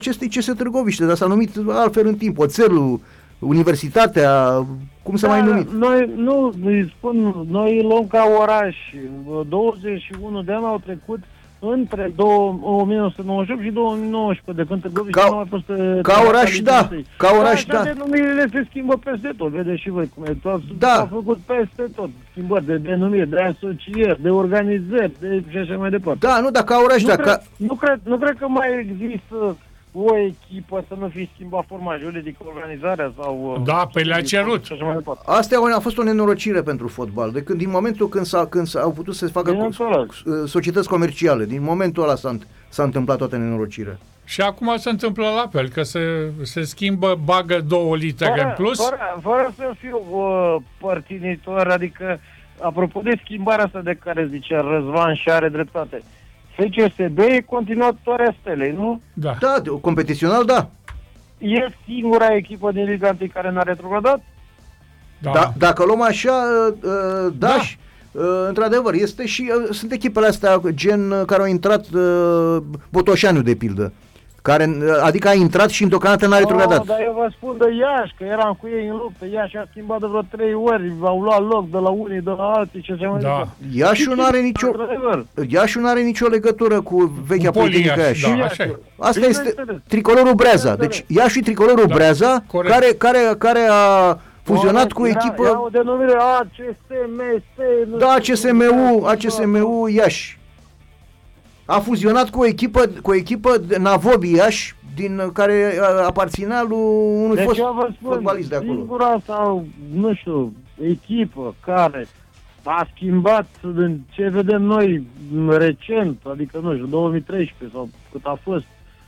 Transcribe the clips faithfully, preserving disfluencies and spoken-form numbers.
acestei C S Târgoviște, dar s-a numit altfel în timp, Oțelul, Universitatea, cum s-a Da, mai numit? Noi, nu, îi spun, noi îi luăm ca oraș. douăzeci și unu de ani au trecut între o mie nouă sute nouăzeci și opt și două mii nouăsprezece, de când Târgoviște nu a fost... Ca oraș, da, ca oraș, da. Denumirile se schimbă peste tot, vedeți și voi cum e, tot, da. s-au făcut peste tot, schimbări de denumiri, de asocieri, de organizări, de și așa mai departe. Da, nu, dar ca oraș, nu da, cred, ca... Nu cred, nu cred că mai există o echipă să nu fie schimbat forma juridică, organizarea sau... Da, pe le-a cerut. Asta a fost o nenorocire pentru fotbal. De când, din momentul când, s-a, când s-au putut să se facă cu, societăți comerciale, din momentul ăla s-a, s-a întâmplat toată nenorocirea. Și acum se întâmplă la fel, că se, se schimbă, bagă două litere fără, în plus. Fără, fără să fiu uh, părtinitor, adică, apropo de schimbarea asta de care zicea Răzvan și are dreptate, F C S B e continuatoarea Stelei, nu? Da. Da, competițional, da. E singura echipă din Liga unu care n-a retrogradat? Da. Da, dacă luăm așa, uh, da, da. Uh, într-adevăr, este și, uh, sunt echipele astea, gen, uh, care au intrat, uh, Botoșaniu, de pildă, care, uh, adică a intrat și deocamdată n-a retrogradat. Oh, dar eu vă spun de Iași, că eram cu ei în luptă, Iași a schimbat de vreo trei ori, au luat loc de la unii, de la alții și așa mai departe. Iașiul nu are nicio, Iașiul n-are nicio legătură cu vechea Politehnică Iași. Da, așa e. Asta este tricolorul Breaza. Deci Iașiul tricolorul da, Breaza, care, care, care a fuzionat cu echipă... Era o denumire A C S M S... Da, A C S M U, A C S M U Iași. A fuzionat cu o echipă, cu o echipă Navobi Iași, din care aparținea lui unui deci fost spun, fotbalist de acolo. Singura sau, nu știu, echipă care a schimbat în ce vedem noi recent, adică, nu știu, două mii treisprezece sau cât a fost,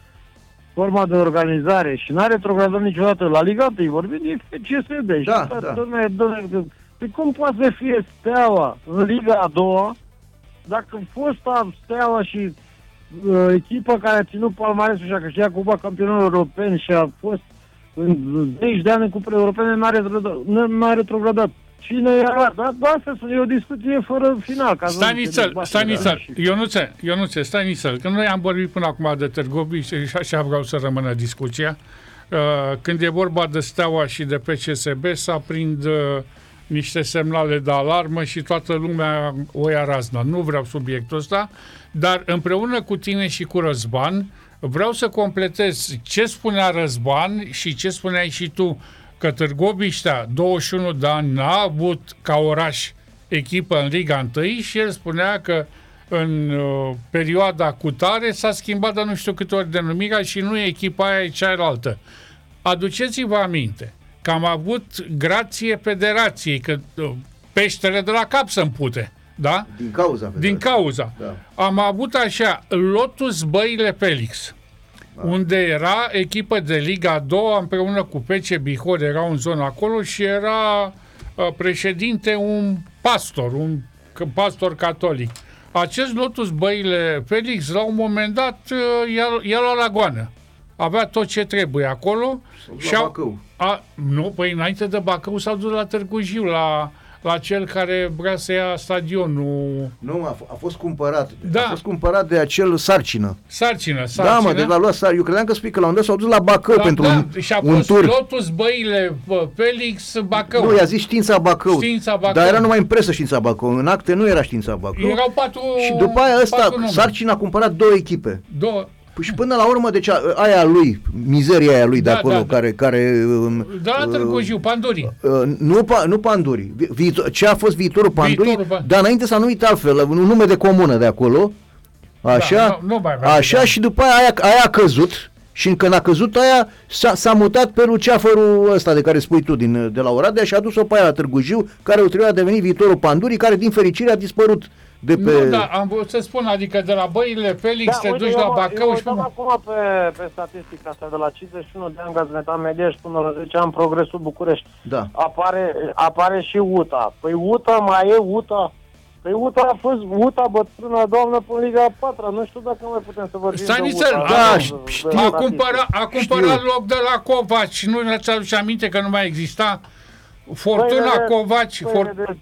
forma de organizare și n-a retrogradat niciodată la Liga unu, vorbim de F C S B. Da, și da. Doamne, doamne, pe cum poate să fie Steaua în Liga a doua dacă fosta Steaua și uh, echipa care a ținut palmaresul și a câștigat Cupa Campionilor Europeni și a fost în zeci de ani în cupele europene, n-a retrogradat. N-a retrogradat. Cine era? Da, da, asta e o discuție fără final. Stanițel, Stanițel, Ionuțe, Ionuțe, Stanițel, că noi am vorbit până acum de Târgoviște și așa vreau să rămână discuția. Uh, când e vorba de Steaua și de P C S B, s-a prind uh, niște semnale de alarmă și toată lumea o ia razna. Nu vreau subiectul ăsta, dar împreună cu tine și cu Răzvan, vreau să completez ce spunea Răzvan și ce spuneai și tu, că Târgoviștea, douăzeci și unu de ani, n-a avut ca oraș echipă în Liga unu și el spunea că în uh, perioada cutare s-a schimbat de nu știu câte ori denumirea și nu e echipa aia, e cealaltă. Aduceți-vă aminte că am avut, grație federației, că uh, peștele de la cap se împute, da? Din cauza. Din cauza. Da. Am avut așa, Lotus Băile Felix, da, unde era echipă de Liga a doua împreună cu P C Bihor, era în zona acolo și era uh, președinte un pastor, un pastor catolic. Acest Lotus Băile Felix, la un moment dat, uh, el la goană. Avea tot ce trebuie acolo. Și Bacău. A, nu, păi înainte de Bacău s-au dus la Târgu Jiu, la, la cel care vrea să ia stadionul. Nu, a, f- a fost cumpărat. Da. A fost cumpărat de acel Sarcină. Sarcină, Sarcină. Da, mă, de la luat Sarcină. Eu credeam că spui că la un dat s-au dus la Bacău da, pentru da. un, și a un fost tur. Lotus Băile Felix Bacău. Nu, i-a zis știința Bacău. Știința Bacău. Dar era numai în presă știința Bacău. În acte nu era știința Bacău. Erau patru. Și după aia ăsta, Sarcină a cumpărat două echipe. Două. Păi și până la urmă, deci aia lui, mizeria aia lui de da, acolo, da, care... care de la Târgu Jiu, Panduri. Uh, nu, nu Panduri. Viitor, ce a fost viitorul Panduri, viitorul, dar înainte s-a numit altfel, un nume de comună de acolo, așa, da, nu, nu mai așa da. Și după aia, aia, aia a căzut și când a căzut aia, s-a, s-a mutat pe Luceafărul ăsta de care spui tu, din, de la Oradea și a dus-o pe aia la Târgu Jiu, care ulterior a devenit viitorul Pandurii, care din fericire a dispărut. De pe... Nu, da, am vrut să spun, adică de la Băile Felix da, te uite, duci la Bacău eu și... Eu acum pe, pe statistica asta, de la cincizeci și unu de ani Gazmeta Media și până la zece ani Progresul București. Da. Apare, apare și U T A. Păi U T A mai e U T A. Păi U T A a fost U T A bătrână doamnă până Liga a patra. Nu știu dacă mai putem să vorbim Stanițel, de U T A. da, știu. A cumpărat, a cumpărat loc de la Covaci. Nu ne-ați adus aminte că nu mai exista? Fortuna Păi, Covaci. Păi, for... de,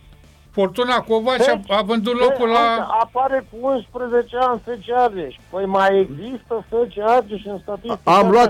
Fortuna Covaci a, a vândut locul Deci, la... apare cu unsprezece ani F C Argeș. Păi mai există F C Argeș în statistică? Am luat